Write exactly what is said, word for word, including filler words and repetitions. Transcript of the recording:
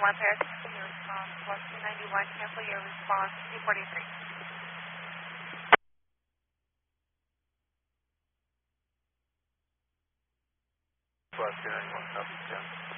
one, paradigm your response. one two ninety-one, cancel your response. two forty-three. one two ninety-one, copy, ten.